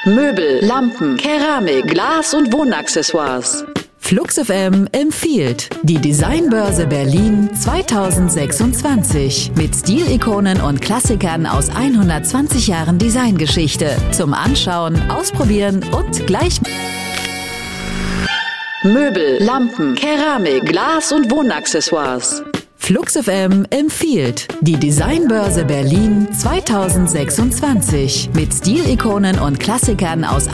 Möbel, Lampen, Keramik, Glas und Wohnaccessoires. Flux FM empfiehlt die Designbörse Berlin 2026 mit Stilikonen und Klassikern aus 120 Jahren Designgeschichte. Zum Anschauen, Ausprobieren und gleich... Möbel, Lampen, Keramik, Glas und Wohnaccessoires. Flux FM empfiehlt die Designbörse Berlin 2026 mit Stilikonen und Klassikern aus